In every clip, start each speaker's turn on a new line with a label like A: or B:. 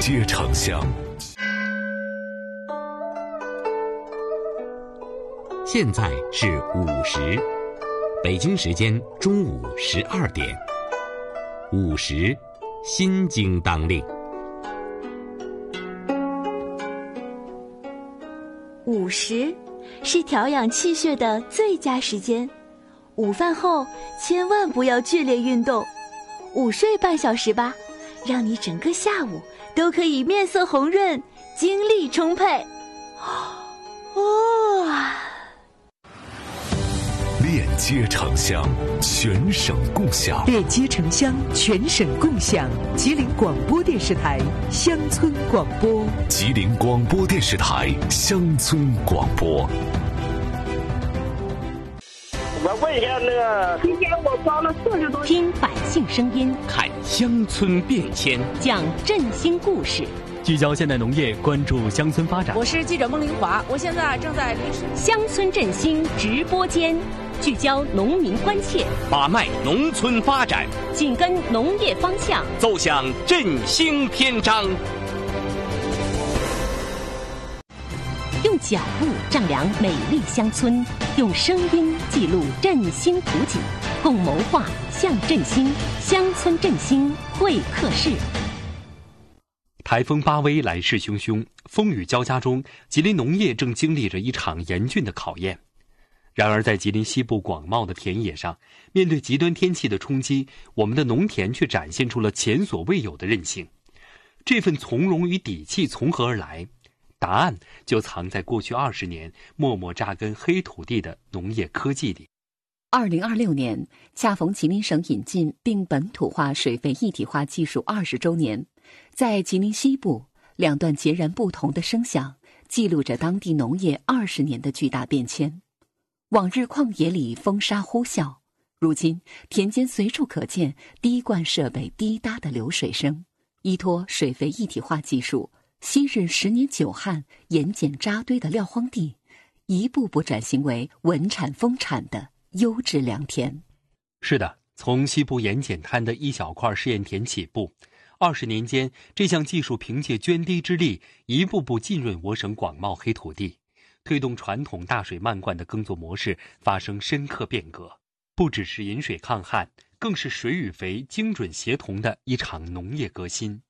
A: 接城乡。
B: 现在是5时，北京时间中午12点。5时，心经当令。
C: 午时是调养气血的最佳时间，午饭后千万不要剧烈运动，午睡半小时吧，让你整个下午都可以面色红润，精力充沛。
A: 链接城乡，全省共享。
D: 链接城乡，全省共享。吉林广播电视台乡村广播。
A: 吉林广播电视台乡村广播。
E: 我问一下那个，今天我装了40多。
F: 听百姓声音，
B: 看乡村变迁，
F: 讲振兴故事，
G: 聚焦现代农业，关注乡村发展。
H: 我是记者孟玲华，我现在正在临时
F: 乡村振兴直播间，聚焦农民关切，
B: 把脉农村发展，
F: 紧跟农业方向，
B: 奏响振兴篇章。
F: 用脚步丈量美丽乡村，用声音记录振兴图景，共谋划向振兴乡村振兴会客室。
G: 台风巴威来势汹汹，风雨交加中，吉林农业正经历着一场严峻的考验。然而在吉林西部广袤的田野上，面对极端天气的冲击，我们的农田却展现出了前所未有的韧性。这份从容与底气从何而来？答案就藏在过去20年默默扎根黑土地的农业科技里。
I: 2026年恰逢吉林省引进并本土化水肥一体化技术20周年，在吉林西部，两段截然不同的声响记录着当地农业20年的巨大变迁。往日旷野里风沙呼啸，如今田间随处可见滴灌设备滴答的流水声。依托水肥一体化技术，昔日10年久旱盐碱扎堆的撂荒地，一步步转型为稳产丰产的优质良田。
G: 是的，从西部盐碱滩的一小块试验田起步，20年间，这项技术凭借涓滴之力，一步步浸润我省广袤黑土地，推动传统大水漫灌的耕作模式发生深刻变革。不只是饮水抗旱，更是水与肥精准协同的一场农业革新。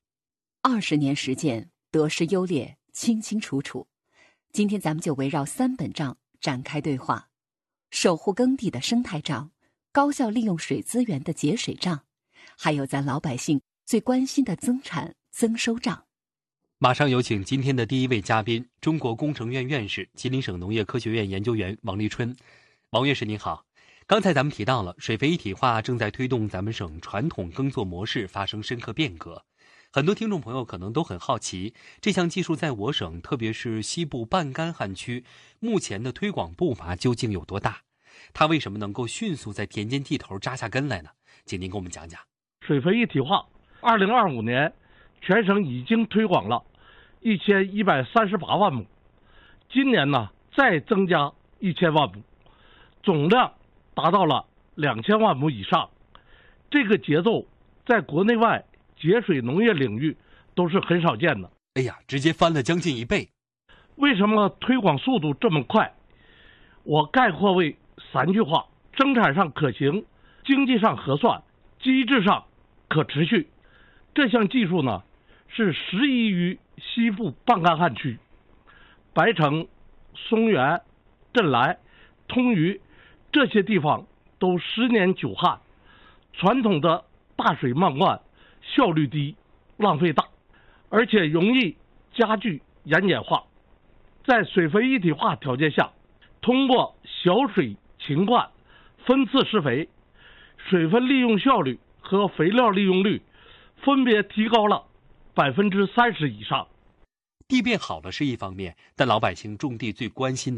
I: 20年实践，得失优劣清清楚楚。今天咱们就围绕3本账展开对话：守护耕地的生态账，高效利用水资源的节水账，还有咱老百姓最关心的增产增收账。
G: 马上有请今天的第一位嘉宾，中国工程院院士、吉林省农业科学院研究员王立春。王院士您好，刚才咱们提到了水肥一体化正在推动咱们省传统耕作模式发生深刻变革。很多听众朋友可能都很好奇，这项技术在我省，特别是西部半干旱区，目前的推广步伐究竟有多大？它为什么能够迅速在田间地头扎下根来呢？请您给我们讲讲。
J: 水肥一体化，2025年全省已经推广了1138万亩，今年呢再增加1000万亩，总量达到了2000万亩以上。这个节奏在国内外节水农业领域都是很少见的。
G: 哎呀，直接翻了将近1倍。
J: 为什么推广速度这么快？我概括为3句话：生产上可行，经济上核算，机制上可持续。这项技术呢，是适宜于西部半干旱区，白城、松原、镇来、通榆这些地方都10年久旱，传统的大水漫灌效率低，浪费大，而且容易加剧盐碱化。在水肥一体化条件下，通过小水勤灌、分次施肥，水分利用效率和肥料利用率分别提高了30%以上。
G: 地变好了是一方面，但老百姓种地最关心的